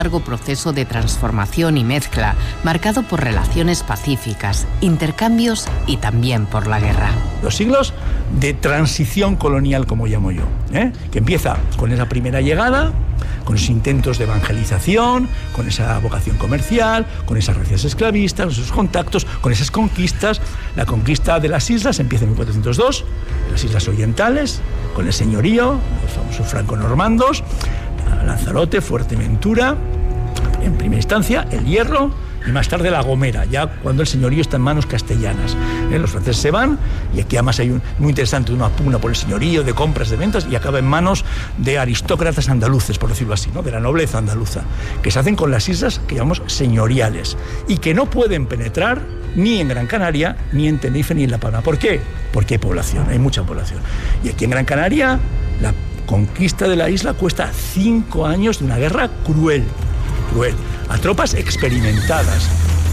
largo proceso de transformación y mezcla, marcado por relaciones pacíficas, intercambios y también por la guerra. Los siglos de transición colonial, como llamo yo, que empieza con esa primera llegada, con esos intentos de evangelización, con esa vocación comercial, con esas racias esclavistas, con esos contactos, con esas conquistas. La conquista de las islas empieza en 1402, las islas orientales, con el señorío, los famosos franco-normandos, Lanzarote, Fuerteventura, en primera instancia el Hierro y más tarde La Gomera, ya cuando el señorío está en manos castellanas. Los franceses se van y aquí además hay muy interesante una pugna por el señorío, de compras, de ventas, y acaba en manos de aristócratas andaluces, por decirlo así, ¿no? De la nobleza andaluza, que se hacen con las islas que llamamos señoriales y que no pueden penetrar ni en Gran Canaria, ni en Tenerife, ni en La Palma. ¿Por qué? Porque hay población, hay mucha población. Y aquí en Gran Canaria la conquista de la isla cuesta 5 años de una guerra cruel, a tropas experimentadas.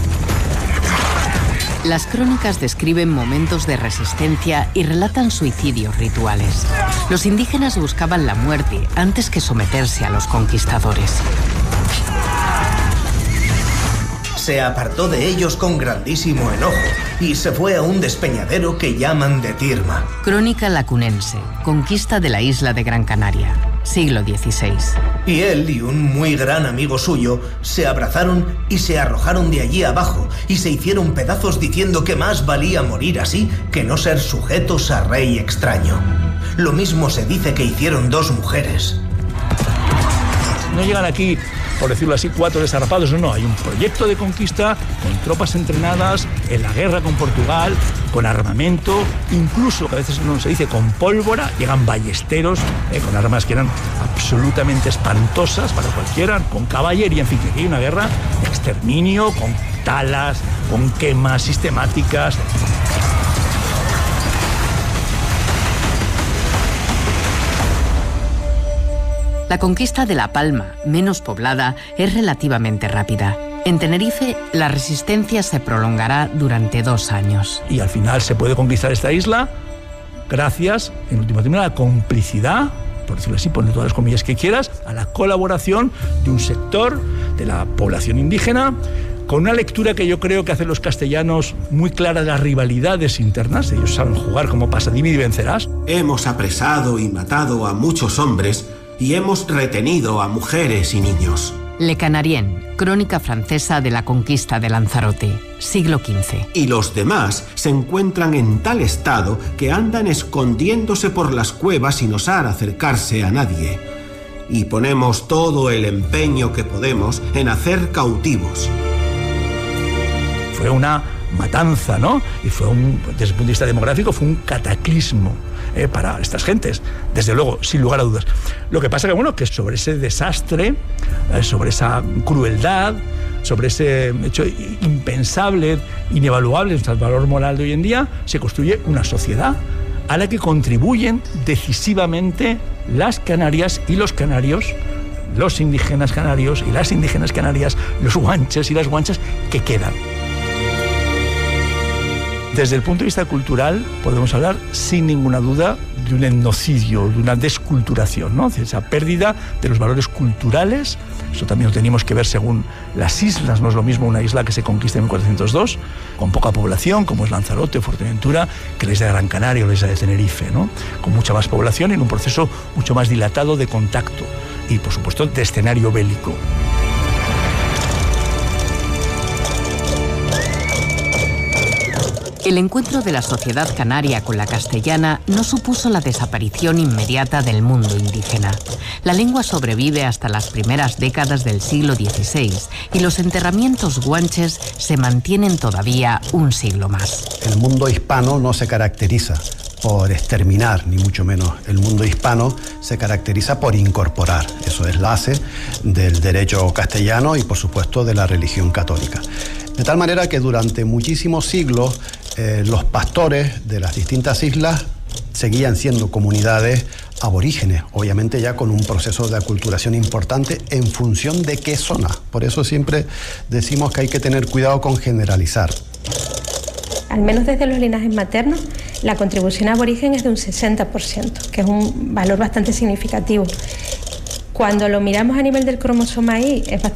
Las crónicas describen momentos de resistencia y relatan suicidios rituales. Los indígenas buscaban la muerte antes que someterse a los conquistadores. Se apartó de ellos con grandísimo enojo y se fue a un despeñadero que llaman de Tirma. Crónica lacunense, conquista de la isla de Gran Canaria, siglo XVI. Y él y un muy gran amigo suyo se abrazaron y se arrojaron de allí abajo y se hicieron pedazos diciendo que más valía morir así que no ser sujetos a rey extraño. Lo mismo se dice que hicieron 2 mujeres. No llegan aquí, por decirlo así, 4 desarrapados, no, hay un proyecto de conquista con tropas entrenadas en la guerra con Portugal, con armamento, incluso, a veces no se dice, con pólvora, llegan ballesteros, con armas que eran absolutamente espantosas para cualquiera, con caballería, en fin, que aquí hay una guerra de exterminio, con talas, con quemas sistemáticas. La conquista de La Palma, menos poblada, es relativamente rápida. En Tenerife, la resistencia se prolongará durante 2 años. Y al final se puede conquistar esta isla gracias, en última término, a la complicidad, por decirlo así, ponle todas las comillas que quieras, a la colaboración de un sector de la población indígena, con una lectura que yo creo que hacen los castellanos muy clara de las rivalidades internas. Ellos saben jugar como pasa, divide y vencerás. Hemos apresado y matado a muchos hombres y hemos retenido a mujeres y niños. Le Canarien, crónica francesa de la conquista de Lanzarote, siglo XV. Y los demás se encuentran en tal estado que andan escondiéndose por las cuevas sin osar acercarse a nadie. Y ponemos todo el empeño que podemos en hacer cautivos. Fue una matanza, ¿no? Y fue desde el punto de vista demográfico, fue un cataclismo para estas gentes, desde luego, sin lugar a dudas. Lo que pasa que sobre ese desastre, sobre esa crueldad, sobre ese hecho impensable, inevaluable en el valor moral de hoy en día, se construye una sociedad a la que contribuyen decisivamente las Canarias y los canarios, los indígenas canarios y las indígenas canarias, los guanches y las guanchas que quedan. Desde el punto de vista cultural, podemos hablar sin ninguna duda de un etnocidio, de una desculturación, ¿no? Esa pérdida de los valores culturales. Eso también lo teníamos que ver según las islas. No es lo mismo una isla que se conquista en 1402, con poca población, como es Lanzarote o Fuerteventura, que la isla de Gran Canaria o la isla de Tenerife, ¿no? Con mucha más población y en un proceso mucho más dilatado de contacto y, por supuesto, de escenario bélico. El encuentro de la sociedad canaria con la castellana no supuso la desaparición inmediata del mundo indígena. La lengua sobrevive hasta las primeras décadas del siglo XVI y los enterramientos guanches se mantienen todavía un siglo más. El mundo hispano no se caracteriza por exterminar, ni mucho menos. El mundo hispano se caracteriza por incorporar. Eso es la base del derecho castellano y, por supuesto, de la religión católica. De tal manera que durante muchísimos siglos los pastores de las distintas islas seguían siendo comunidades aborígenes, obviamente ya con un proceso de aculturación importante en función de qué zona. Por eso siempre decimos que hay que tener cuidado con generalizar. Al menos desde los linajes maternos, la contribución aborigen es de un 60%, que es un valor bastante significativo. Cuando lo miramos a nivel del cromosoma Y, es bastante